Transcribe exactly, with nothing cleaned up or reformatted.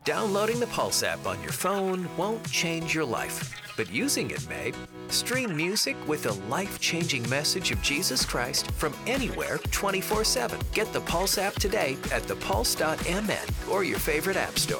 Downloading the Pulse app on your phone won't change your life, but using it may. Stream music with a life-changing message of Jesus Christ from anywhere twenty-four seven. Get the Pulse app today at the pulse dot m n or your favorite app store.